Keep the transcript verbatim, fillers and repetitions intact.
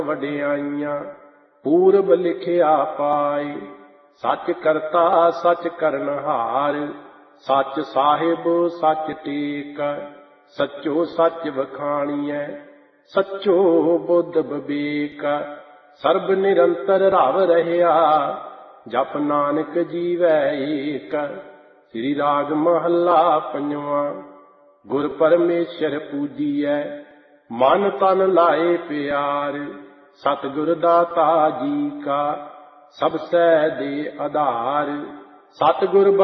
ਵਡਿਆਈਆਂ ਪੂਰਬ ਲਿਖਿਆ ਪਾਏ। ਸੱਚ ਕਰਤਾ ਸੱਚ ਕਰਨਹਾਰ, ਸੱਚ ਸਾਹਿਬ ਸੱਚ ਟੇਕ। ਸੱਚੋ ਸੱਚ ਵਖਾਣੀਐ, ਸੱਚੋ ਬੁੱਧ ਵਿਵੇਕ। ਸਰਬ ਨਿਰੰਤਰ ਰਵ ਰਹਿਆ, ਜਪ ਨਾਨਕ ਜੀਵੈ ਏਕ। ਸ੍ਰੀ ਰਾਗ ਮਹੱਲਾ ਪੰਜਵਾਂ। ਗੁਰ ਪਰਮੇਸ਼ਰ ਪੂਜੀਐ, ਮਨ ਤਨ ਲਾਏ ਪਿਆਰ। ਸਤਿਗੁਰ ਦਾਤਾ ਜੀ ਕਾ, ਸਭ ਸੈ ਦੇ ਆਧਾਰ। ਸਤਿਗੁਰ